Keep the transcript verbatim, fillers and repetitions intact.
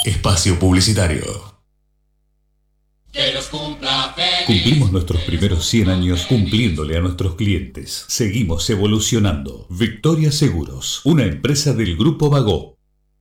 Espacio publicitario. Que los cumpla feliz. Cumplimos nuestros primeros cien años cumpliéndole a nuestros clientes. Seguimos evolucionando. Victoria Seguros, una empresa del Grupo Bagó.